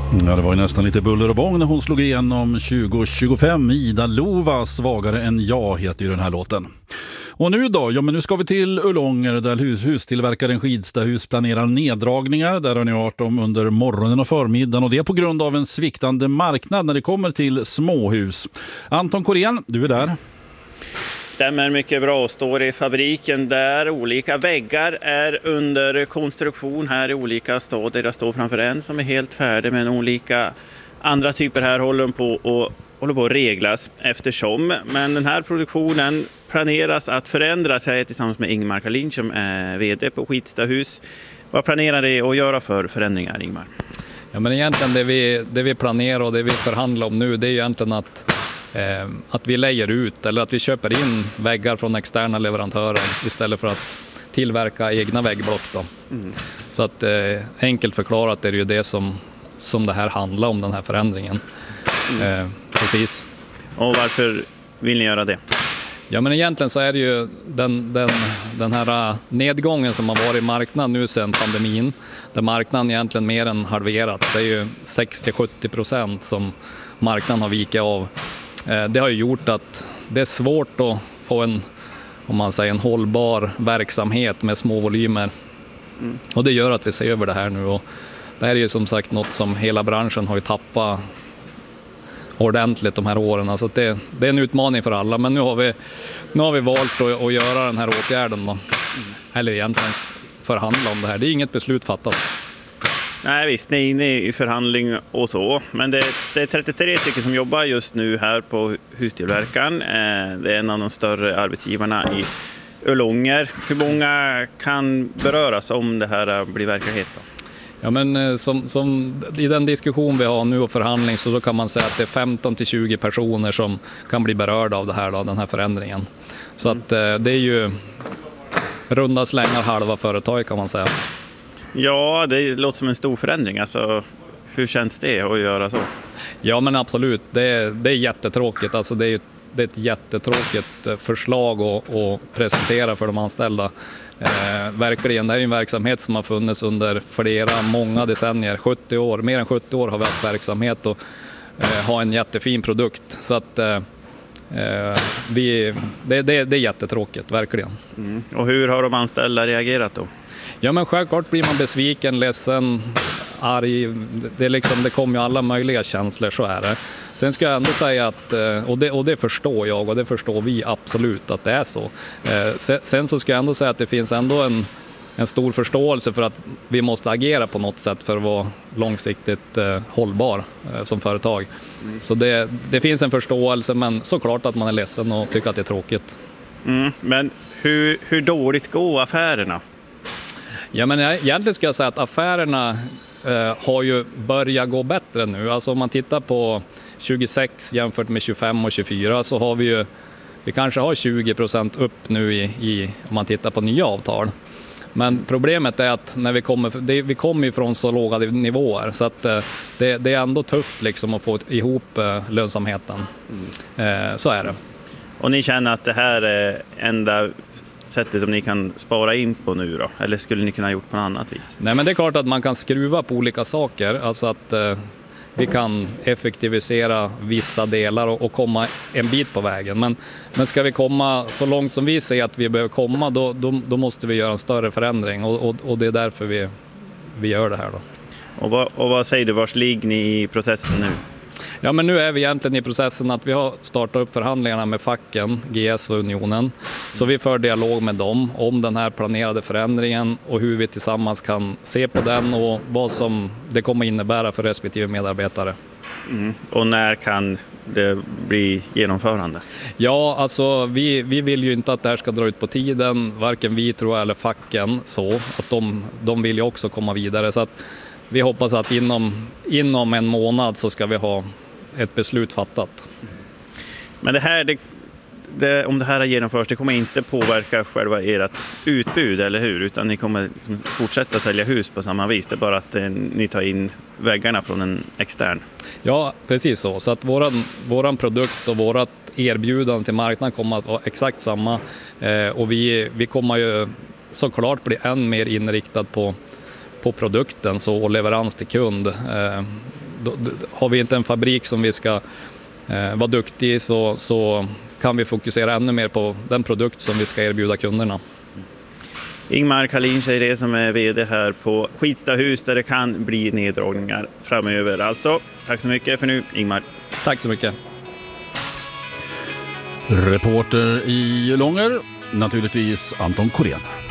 Ja, det var ju nästan lite buller och bång när hon slog igenom 2025. Ida Lova, Svagare än jag heter ju den här låten. Och nu då? Ja, men nu ska vi till Ullånger där hustillverkaren Skidstahus planerar neddragningar. Där har ni hört om under morgonen och förmiddagen, och det är på grund av en sviktande marknad när det kommer till småhus. Anton Korén, du är där. Stämmer mycket bra och står i fabriken där olika väggar är under konstruktion här i olika stadier. Jag står framför en som är helt färdig, men olika andra typer här håller på att reglas eftersom. Men den här produktionen planeras att förändras. Jag är tillsammans med Ingmar Karlin som är vd på Skidstahus. Vad planerar ni att göra för förändringar, Ingmar? Ja, men egentligen det vi planerar och det vi förhandlar om nu, det är ju egentligen att vi lejer ut eller att vi köper in väggar från externa leverantörer istället för att tillverka egna väggblock då. Så att enkelt förklarat är det ju det som det här handlar om, den här förändringen. Precis. Och varför vill ni göra det? Ja, men egentligen så är det ju den här nedgången som har varit i marknaden nu sedan pandemin, där marknaden egentligen mer än halverat. Det är ju 60-70% som marknaden har vikit av. Det har ju gjort att det är svårt att få en hållbar verksamhet med små volymer. Och det gör att vi ser över det här nu, och det här är ju som sagt något som hela branschen har ju tappat ordentligt de här åren. Alltså det är en utmaning för alla, men nu har vi valt att göra den här åtgärden då. Eller egentligen förhandla om det här. Det är inget beslut fattat. Nej visst, ni är inne i förhandling och så. Men det är 33 stycken som jobbar just nu här på hustillverkaren. Det är en av de större arbetsgivarna i Ullånger. Hur många kan beröras om det här blir verklighet då? Ja, men som i den diskussion vi har nu och förhandling, så då kan man säga att det är 15-20 personer som kan bli berörda av det här då, den här förändringen. Så att det är ju runda slängar halva företaget kan man säga. Ja, det låter som en stor förändring. Alltså, hur känns det att göra så? Ja, men absolut. Det är jättetråkigt. Alltså, det är ett jättetråkigt förslag att presentera för de anställda. Verkligen, det är ju en verksamhet som har funnits under många decennier. 70 år, mer än 70 år har vi haft verksamhet och har en jättefin produkt. Så att det är jättetråkigt, verkligen. Och hur har de anställda reagerat då? Ja, men självklart blir man besviken, ledsen, arg. Det kommer ju alla möjliga känslor, så är det. Sen ska jag ändå säga att, och det förstår jag och det förstår vi absolut att det är så. Sen så ska jag ändå säga att det finns ändå en stor förståelse för att vi måste agera på något sätt för att vara långsiktigt hållbar som företag. Så det finns en förståelse, men såklart att man är ledsen och tycker att det är tråkigt. Men hur dåligt går affärerna? Ja, men egentligen ska jag säga att affärerna har ju börjat gå bättre nu. Alltså om man tittar på 26 jämfört med 25 och 24 så har vi kanske har 20% upp nu om man tittar på nya avtal. Men problemet är att när vi kommer från så låga nivåer, så att det är ändå tufft liksom att få ihop lönsamheten. Så är det. Och ni känner att det här är enda sättet som ni kan spara in på nu då? Eller skulle ni kunna gjort på något annat vis? Nej, men det är klart att man kan skruva på olika saker. Alltså att vi kan effektivisera vissa delar och komma en bit på vägen. Men ska vi komma så långt som vi ser att vi behöver komma, då måste vi göra en större förändring. Och det är därför vi gör det här då. Och vad säger du, vars ligger ni i processen nu? Ja, men nu är vi egentligen i processen att vi har startat upp förhandlingarna med facken, GS och Unionen. Så vi för dialog med dem om den här planerade förändringen och hur vi tillsammans kan se på den och vad som det kommer innebära för respektive medarbetare. Och när kan det bli genomförande? Ja, alltså vi vill ju inte att det här ska dra ut på tiden, varken vi tror jag eller facken, så att de vill ju också komma vidare. Så att vi hoppas att inom en månad så ska vi ha ett beslut fattat. Men om det här genomförs, det kommer inte påverka själva ert utbud, eller hur? Utan ni kommer fortsätta sälja hus på samma vis. Det är bara att ni tar in väggarna från en extern. Ja, precis så. Så att våran produkt och vårat erbjudande till marknaden kommer att vara exakt samma. Och vi kommer ju såklart bli än mer inriktad på produkten och leverans till kund. har vi inte en fabrik som vi ska vara duktig i, så kan vi fokusera ännu mer på den produkt som vi ska erbjuda kunderna. Ingmar Kalinskij som är vd här på Skidstahus, där det kan bli neddragningar framöver. Alltså, tack så mycket för nu, Ingmar. Tack så mycket. Reporter i Ullånger, naturligtvis Anton Korén.